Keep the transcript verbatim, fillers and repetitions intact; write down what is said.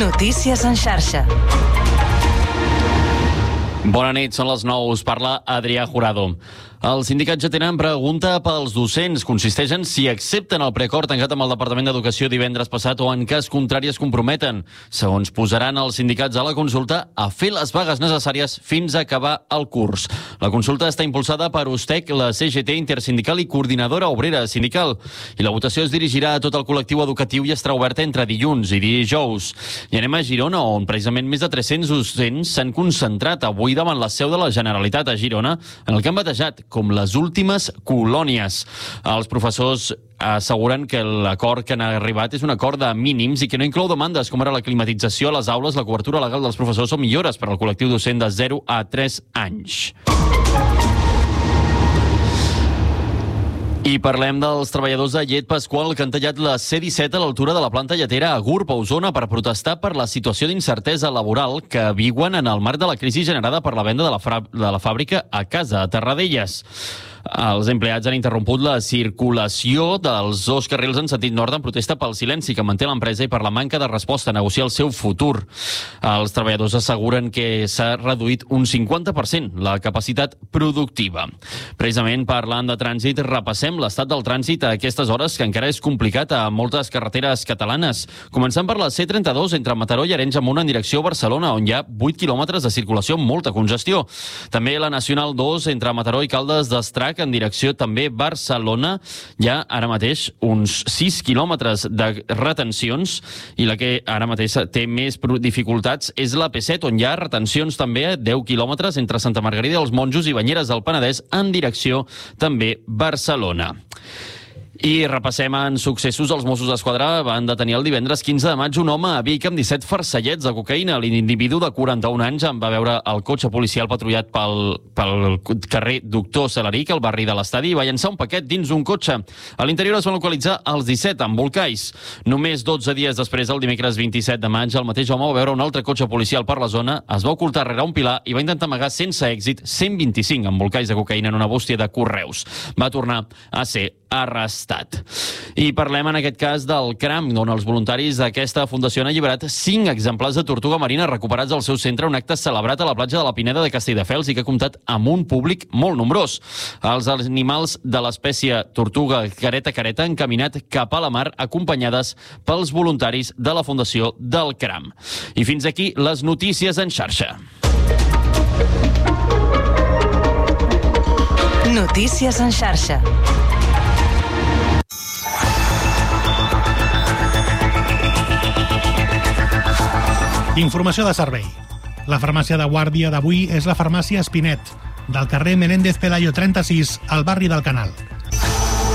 Notícies en xarxa. Bona nit, són les nou. Us parla Adrià Jurado. Els sindicats ja tenen pregunta pels docents. Consisteix en si accepten el preacord tancat amb el Departament d'Educació divendres passat o en cas contrari es comprometen. Segons posaran els sindicats a la consulta a fer les vagues necessàries fins a acabar el curs. La consulta està impulsada per USTEC, la C G T Intersindical i Coordinadora Obrera Sindical. I la votació es dirigirà a tot el col·lectiu educatiu i estarà oberta entre dilluns i dijous. I anem a Girona, on precisament més de tres-cents docents s'han concentrat avui davant la seu de la Generalitat a Girona, en el que han batejat com les últimes colònies. Els professors asseguren que l'acord que han arribat és un acord de mínims i que no inclou demandes com ara la climatització a les aules, la cobertura legal dels professors o millores per al col·lectiu docent de zero a tres anys. I parlem dels treballadors de Llet Pasqual que han tallat la C disset a l'altura de la planta lletera a Gurb, a Osona, per protestar per la situació d'incertesa laboral que viuen en el marc de la crisi generada per la venda de la, de la fàbrica a casa, a Terradellas. Els empleats han interromput la circulació dels dos carrils en sentit nord en protesta pel silenci que manté l'empresa i per la manca de resposta a negociar el seu futur. Els treballadors asseguren que s'ha reduït un cinquanta per cent la capacitat productiva. Precisament parlant de trànsit, repassem l'estat del trànsit a aquestes hores, que encara és complicat a moltes carreteres catalanes. Començant per la C trenta-dos entre Mataró i Arenys Amunt en direcció a Barcelona, on hi ha vuit quilòmetres de circulació amb molta congestió. També la Nacional dos entre Mataró i Caldes d'Estrac en direcció també Barcelona. Hi ha ara mateix uns sis quilòmetres de retencions i la que ara mateix té més dificultats és la P set, on hi ha retencions també deu quilòmetres entre Santa Margarida dels Monjos i Banyeres del Penedès en direcció també Barcelona. I repassem en successos. Els Mossos d'Esquadra van detenir el divendres quinze de maig un home a Vic amb disset farcellets de cocaïna. L'individu de quaranta-un anys en va veure el cotxe policial patrullat pel, pel carrer Doctor Salaric, al barri de l'Estadi, i va llançar un paquet dins un cotxe. A l'interior es van localitzar els disset embolcalls. Només dotze dies després, el dimecres vint-i-set de maig, el mateix home va veure un altre cotxe policial per la zona, es va ocultar rere un pilar i va intentar amagar sense èxit cent vint-i-cinc embolcalls de cocaïna en una bústia de Correus. Va tornar a ser arrestat. I parlem en aquest cas del CRAM, on els voluntaris d'aquesta fundació han alliberat cinc exemplars de tortuga marina recuperats al seu centre, un acte celebrat a la platja de la Pineda de Castelldefels i que ha comptat amb un públic molt nombrós. Els animals de l'espècie tortuga careta careta han caminat cap a la mar acompanyades pels voluntaris de la fundació del CRAM. I fins aquí les notícies en xarxa. Notícies en xarxa. Informació de servei. La farmàcia de guàrdia d'avui és la farmàcia Espinet, del carrer Menéndez Pelayo trenta-sis, al barri del Canal.